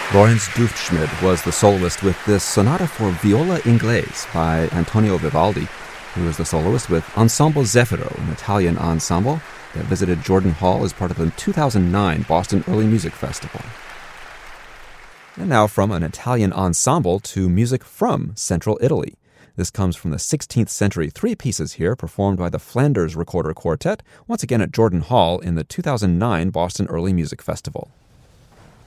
Lorenz Duftschmidt was the soloist with this Sonata for Viola Inglese by Antonio Vivaldi. He was the soloist with Ensemble Zeffiro, an Italian ensemble that visited Jordan Hall as part of the 2009 Boston Early Music Festival. And now from an Italian ensemble to music from Central Italy. This comes from the 16th century, three pieces here performed by the Flanders Recorder Quartet, once again at Jordan Hall in the 2009 Boston Early Music Festival.